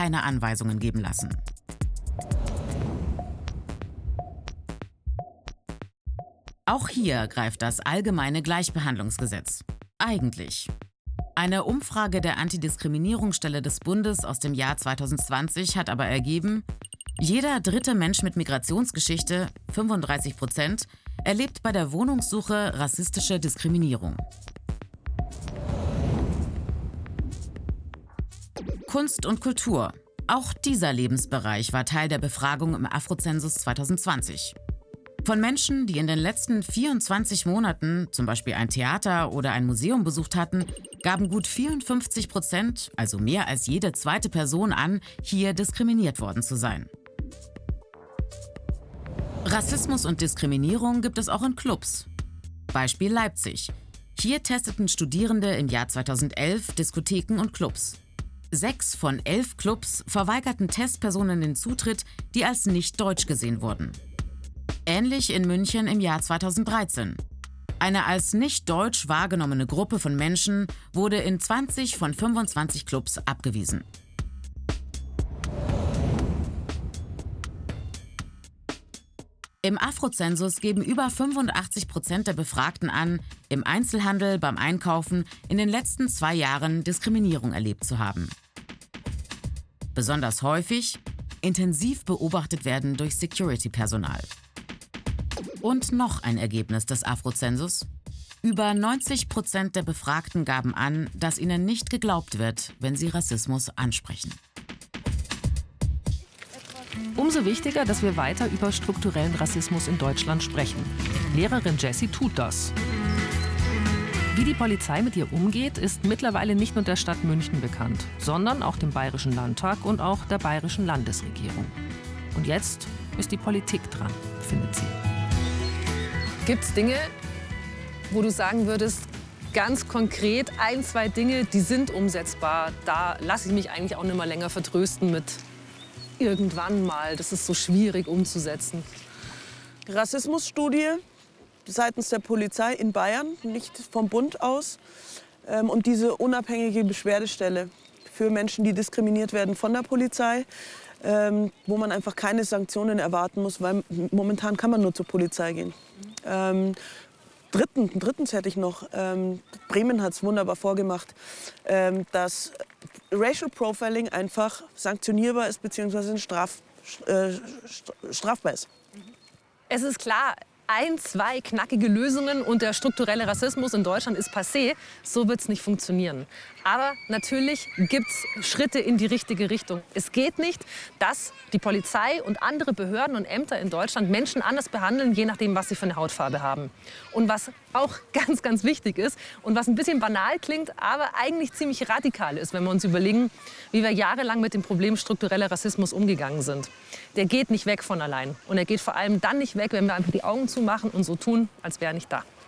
keine Anweisungen geben lassen. Auch hier greift das allgemeine Gleichbehandlungsgesetz. Eigentlich. Eine Umfrage der Antidiskriminierungsstelle des Bundes aus dem Jahr 2020 hat aber ergeben, jeder dritte Mensch mit Migrationsgeschichte, 35%, erlebt bei der Wohnungssuche rassistische Diskriminierung. Kunst und Kultur. Auch dieser Lebensbereich war Teil der Befragung im Afrozensus 2020. Von Menschen, die in den letzten 24 Monaten zum Beispiel ein Theater oder ein Museum besucht hatten, gaben gut 54%, also mehr als jede zweite Person an, hier diskriminiert worden zu sein. Rassismus und Diskriminierung gibt es auch in Clubs. Beispiel Leipzig. Hier testeten Studierende im Jahr 2011 Diskotheken und Clubs. 6 von 11 Clubs verweigerten Testpersonen den Zutritt, die als nicht deutsch gesehen wurden. Ähnlich in München im Jahr 2013. Eine als nicht deutsch wahrgenommene Gruppe von Menschen wurde in 20 von 25 Clubs abgewiesen. Im Afrozensus geben über 85% der Befragten an, im Einzelhandel beim Einkaufen in den letzten 2 Jahren Diskriminierung erlebt zu haben. Besonders häufig intensiv beobachtet werden durch Security-Personal. Und noch ein Ergebnis des Afrozensus. Über 90% der Befragten gaben an, dass ihnen nicht geglaubt wird, wenn sie Rassismus ansprechen. Umso wichtiger, dass wir weiter über strukturellen Rassismus in Deutschland sprechen. Lehrerin Jessie tut das. Wie die Polizei mit ihr umgeht, ist mittlerweile nicht nur der Stadt München bekannt, sondern auch dem Bayerischen Landtag und auch der Bayerischen Landesregierung. Und jetzt ist die Politik dran, findet sie. Gibt es Dinge, wo du sagen würdest, ganz konkret 1, 2 Dinge, die sind umsetzbar, da lasse ich mich eigentlich auch nicht mehr länger vertrösten mit irgendwann mal, das ist so schwierig umzusetzen? Rassismusstudie seitens der Polizei in Bayern, nicht vom Bund aus. Und diese unabhängige Beschwerdestelle für Menschen, die diskriminiert werden von der Polizei, wo man einfach keine Sanktionen erwarten muss, weil momentan kann man nur zur Polizei gehen. Drittens hätte ich noch, Bremen hat es wunderbar vorgemacht, dass Racial Profiling einfach sanktionierbar ist bzw. strafbar ist. Es ist klar, 1, 2 knackige Lösungen und der strukturelle Rassismus in Deutschland ist passé. So wird es nicht funktionieren. Aber natürlich gibt es Schritte in die richtige Richtung. Es geht nicht, dass die Polizei und andere Behörden und Ämter in Deutschland Menschen anders behandeln, je nachdem, was sie für eine Hautfarbe haben. Und was auch ganz, ganz wichtig ist und was ein bisschen banal klingt, aber eigentlich ziemlich radikal ist, wenn wir uns überlegen, wie wir jahrelang mit dem Problem struktureller Rassismus umgegangen sind. Der geht nicht weg von allein. Und er geht vor allem dann nicht weg, wenn wir einfach die Augen zumachen und so tun, als wäre er nicht da.